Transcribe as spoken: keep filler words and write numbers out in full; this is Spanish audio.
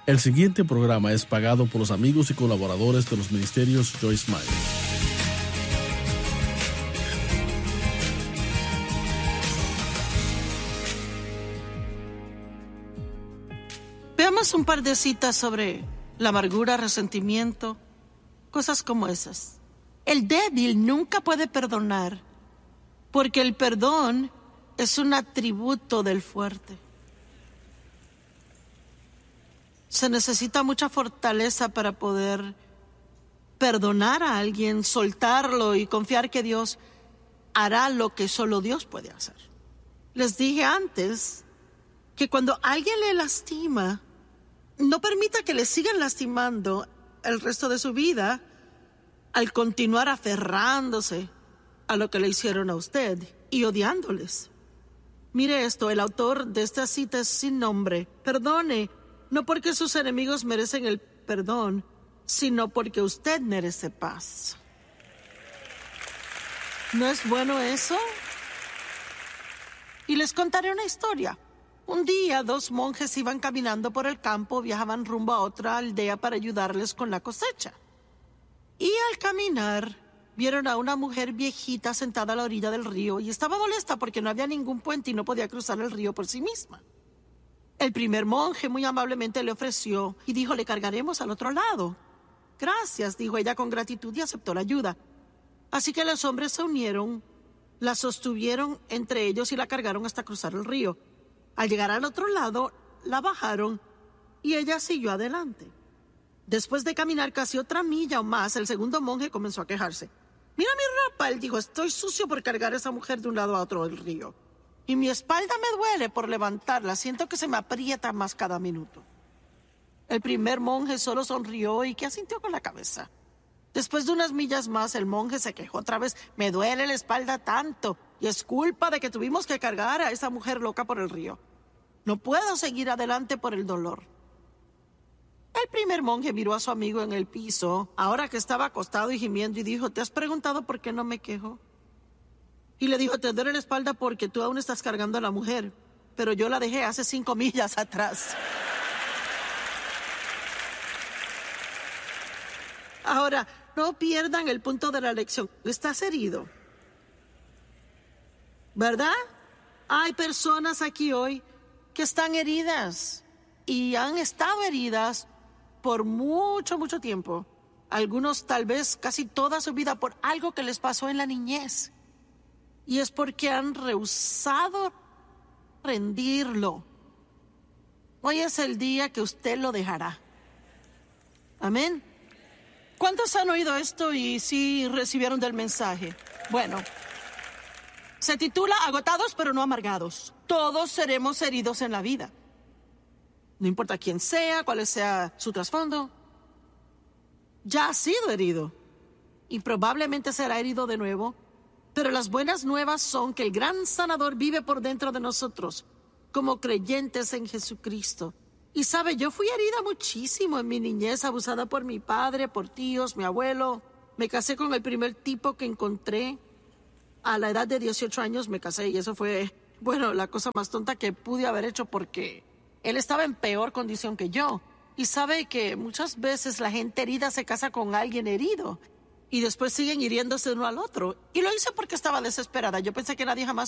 El siguiente programa es pagado por los amigos y colaboradores de los ministerios Joyce Meyer. Veamos un par de citas sobre la amargura, resentimiento, cosas como esas. El débil nunca puede perdonar, porque el perdón es un atributo del fuerte. Se necesita mucha fortaleza para poder perdonar a alguien, soltarlo y confiar que Dios hará lo que solo Dios puede hacer. Les dije antes que cuando alguien le lastima, no permita que le sigan lastimando el resto de su vida al continuar aferrándose a lo que le hicieron a usted y odiándoles. Mire esto, el autor de esta cita es sin nombre. Perdone, no porque sus enemigos merecen el perdón, sino porque usted merece paz. ¿No es bueno eso? Y les contaré una historia. Un día, dos monjes iban caminando por el campo, viajaban rumbo a otra aldea para ayudarles con la cosecha. Y al caminar, vieron a una mujer viejita sentada a la orilla del río y estaba molesta porque no había ningún puente y no podía cruzar el río por sí misma. El primer monje muy amablemente le ofreció y dijo, le cargaremos al otro lado. Gracias, dijo ella con gratitud y aceptó la ayuda. Así que los hombres se unieron, la sostuvieron entre ellos y la cargaron hasta cruzar el río. Al llegar al otro lado, la bajaron y ella siguió adelante. Después de caminar casi otra milla o más, el segundo monje comenzó a quejarse. Mira mi ropa, él dijo, estoy sucio por cargar a esa mujer de un lado a otro del río. Y mi espalda me duele por levantarla, siento que se me aprieta más cada minuto. El primer monje solo sonrió y que asintió con la cabeza. Después de unas millas más, el monje se quejó otra vez. Me duele la espalda tanto y es culpa de que tuvimos que cargar a esa mujer loca por el río. No puedo seguir adelante por el dolor. El primer monje miró a su amigo en el piso, ahora que estaba acostado y gimiendo, y dijo, ¿te has preguntado por qué no me quejo? Y le dijo, te duele la espalda porque tú aún estás cargando a la mujer, pero yo la dejé hace cinco millas atrás. Ahora, no pierdan el punto de la lección. Estás herido, ¿verdad? Hay personas aquí hoy que están heridas y han estado heridas por mucho, mucho tiempo. Algunos tal vez casi toda su vida por algo que les pasó en la niñez. Y es porque han rehusado rendirlo. Hoy es el día que usted lo dejará. Amén. ¿Cuántos han oído esto y sí recibieron del mensaje? Bueno, se titula Agotados pero no amargados. Todos seremos heridos en la vida. No importa quién sea, cuál sea su trasfondo. Ya ha sido herido y probablemente será herido de nuevo. Pero las buenas nuevas son que el gran sanador vive por dentro de nosotros como creyentes en Jesucristo. Y sabe, yo fui herida muchísimo en mi niñez, abusada por mi padre, por tíos, mi abuelo. Me casé con el primer tipo que encontré. A la edad de dieciocho años me casé y eso fue, bueno, la cosa más tonta que pude haber hecho porque él estaba en peor condición que yo. Y sabe que muchas veces la gente herida se casa con alguien herido y después siguen hiriéndose uno al otro. Y lo hice porque estaba desesperada. Yo pensé que nadie jamás